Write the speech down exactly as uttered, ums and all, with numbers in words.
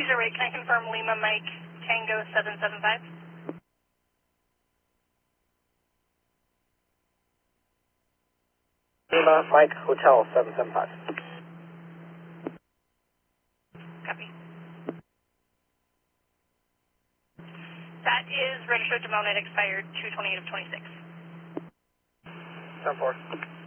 two zero eight, can I confirm Lima Mike Tango seven seven five? Lima Mike Hotel seven seven five. Copy. That is registered to Monet, expired two twenty-eight of twenty-six. ten four.